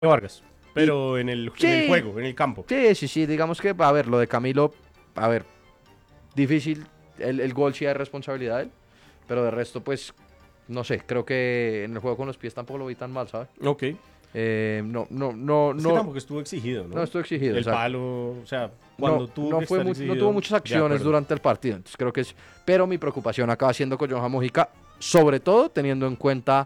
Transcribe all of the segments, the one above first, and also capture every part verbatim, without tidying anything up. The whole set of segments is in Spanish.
Vargas, pero y, en, el, sí, en el juego, en el campo. Sí, sí, sí, digamos que, a ver, lo de Camilo, a ver, difícil, el, el gol sí hay responsabilidad de él, pero de resto, pues, no sé, creo que en el juego con los pies tampoco lo vi tan mal, ¿sabes? Ok. Eh, no, no, no, es no. que tampoco estuvo exigido, ¿no? No estuvo exigido. El palo, o sea, cuando no, tuvo no que fue estar muy, exigido, no tuvo muchas acciones durante el partido, entonces creo que es. Pero mi preocupación acaba siendo con Johan Mojica, sobre todo teniendo en cuenta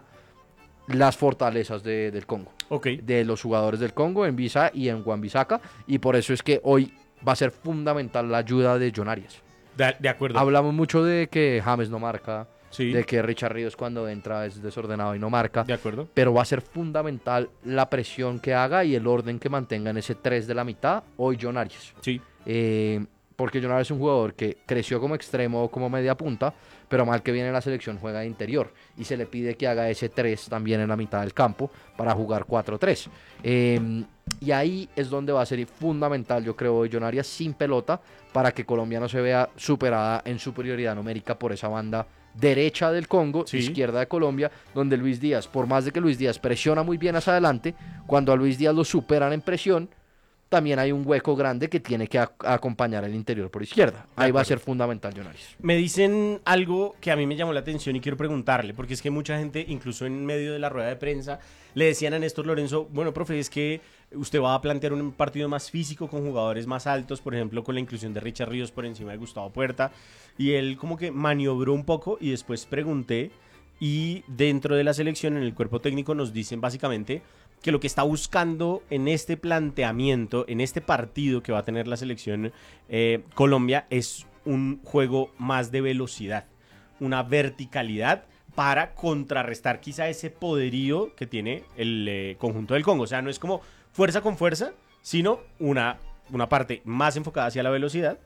las fortalezas de, del Congo, okay. de los jugadores del Congo en Visa y en Wan-Bissaka, y por eso es que hoy va a ser fundamental la ayuda de John Arias. De, de acuerdo. Hablamos mucho de que James no marca. Sí. De que Richard Ríos cuando entra es desordenado y no marca. De acuerdo. Pero va a ser fundamental la presión que haga y el orden que mantenga en ese tres de la mitad hoy John Arias. Sí. Eh, porque John Arias es un jugador que creció como extremo o como media punta, pero mal que viene en la selección juega de interior. Y se le pide que haga ese tres también en la mitad del campo para jugar cuatro tres. Eh, y ahí es donde va a ser fundamental, yo creo, John Arias sin pelota para que Colombia no se vea superada en superioridad numérica por esa banda derecha del Congo, sí. Izquierda de Colombia, donde Luis Díaz, por más de que Luis Díaz presiona muy bien hacia adelante, cuando a Luis Díaz lo superan en presión, también hay un hueco grande que tiene que a- acompañar el interior por izquierda. Ahí va a ser fundamental, Jonaris. Me dicen algo que a mí me llamó la atención y quiero preguntarle, porque es que mucha gente, incluso en medio de la rueda de prensa, le decían a Néstor Lorenzo, bueno, profe, es que usted va a plantear un partido más físico con jugadores más altos, por ejemplo, con la inclusión de Richard Ríos por encima de Gustavo Puerta, y él como que maniobró un poco y después pregunté, y dentro de la selección, en el cuerpo técnico, nos dicen básicamente que lo que está buscando en este planteamiento, en este partido que va a tener la selección eh, Colombia, es un juego más de velocidad, una verticalidad para contrarrestar quizá ese poderío que tiene el eh, conjunto del Congo. O sea, no es como fuerza con fuerza, sino una, una parte más enfocada hacia la velocidad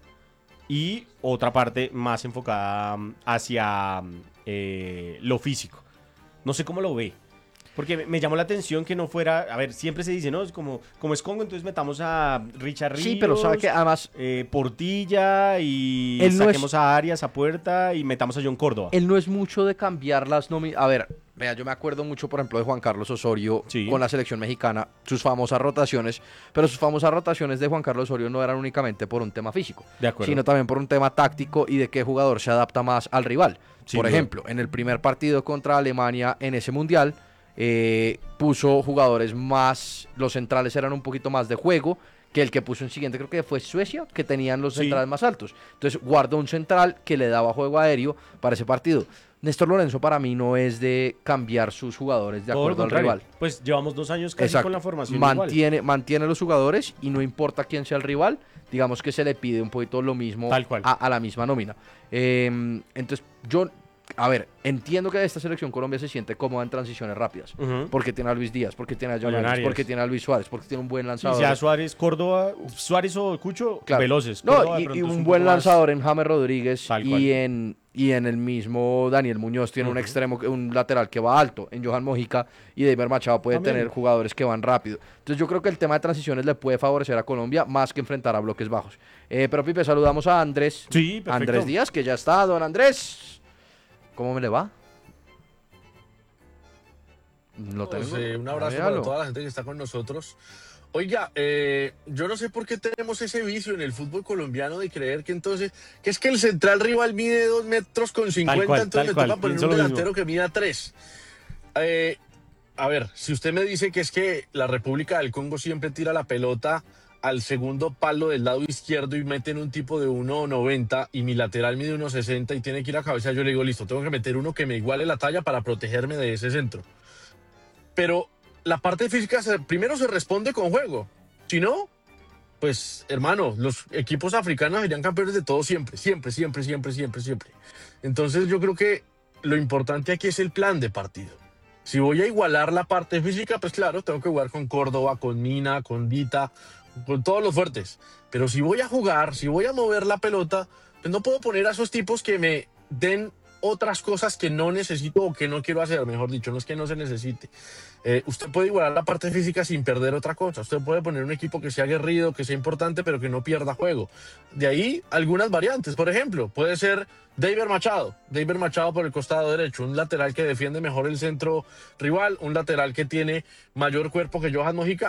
y otra parte más enfocada hacia eh, lo físico. No sé cómo lo ve. Porque me llamó la atención que no fuera... A ver, siempre se dice, ¿no? Es como, como es Congo, entonces metamos a Richard Ríos. Sí, pero sabe que además... Eh, Portilla y él no saquemos es, a Arias a Puerta y metamos a John Córdoba. Él no es mucho de cambiar las nóminas. A ver, vea, yo me acuerdo mucho, por ejemplo, de Juan Carlos Osorio sí. con la selección mexicana, sus famosas rotaciones, pero sus famosas rotaciones de Juan Carlos Osorio no eran únicamente por un tema físico, de acuerdo. Sino también por un tema táctico y de qué jugador se adapta más al rival. Sí, por ejemplo, en el primer partido contra Alemania en ese mundial, Eh, puso jugadores más, los centrales eran un poquito más de juego que el que puso en siguiente, creo que fue Suecia, que tenían los sí. centrales más altos. Entonces guardó un central que le daba juego aéreo para ese partido. Néstor Lorenzo para mí no es de cambiar sus jugadores de acuerdo al rival. Pues llevamos dos años casi Exacto. con la formación mantiene, igual. mantiene los jugadores y no importa quién sea el rival, digamos que se le pide un poquito lo mismo Tal cual. A, a la misma nómina. Eh, entonces yo... A ver, entiendo que esta selección Colombia se siente cómoda en transiciones rápidas. Uh-huh. Porque tiene a Luis Díaz, porque tiene a John Arias, porque tiene a Luis Suárez, porque tiene un buen lanzador. Sí, sea Suárez, Córdoba, Suárez o Cucho, claro. veloces. No, y, y un, un buen lanzador más... en James Rodríguez y en, y en el mismo Daniel Muñoz tiene uh-huh. un extremo, un lateral que va alto. En Johan Mojica y Deimer Machado puede También. tener jugadores que van rápido. Entonces yo creo que el tema de transiciones le puede favorecer a Colombia más que enfrentar a bloques bajos. Eh, pero Pipe, saludamos a Andrés. Sí, perfecto. Andrés Díaz, que ya está. Don Andrés, ¿cómo me le va? Lo tengo. Pues, eh, un abrazo para toda la gente que está con nosotros. Oiga, eh, yo no sé por qué tenemos ese vicio en el fútbol colombiano de creer que entonces, que es que el central rival mide dos metros con cincuenta, cual, entonces le toca poner un delantero que mida tres. Eh, a ver, si usted me dice que es que la República del Congo siempre tira la pelota al segundo palo del lado izquierdo y meten un tipo de uno noventa y mi lateral mide uno sesenta y tiene que ir a cabeza, yo le digo, listo, tengo que meter uno que me iguale la talla para protegerme de ese centro. Pero la parte física se, primero se responde con juego. Si no, pues hermano, los equipos africanos serían campeones de todo siempre, siempre, siempre, siempre, siempre, siempre. Entonces yo creo que lo importante aquí es el plan de partido. Si voy a igualar la parte física, pues claro, tengo que jugar con Córdoba, con Mina, con Dita, con todos los fuertes. Pero si voy a jugar, si voy a mover la pelota, pues no puedo poner a esos tipos que me den otras cosas que no necesito o que no quiero hacer, mejor dicho, no es que no se necesite. Eh, usted puede igualar la parte física sin perder otra cosa. Usted puede poner un equipo que sea aguerrido, que sea importante, pero que no pierda juego. De ahí algunas variantes. Por ejemplo, puede ser David Machado. David Machado por el costado derecho, un lateral que defiende mejor el centro rival, un lateral que tiene mayor cuerpo que Johan Mojica.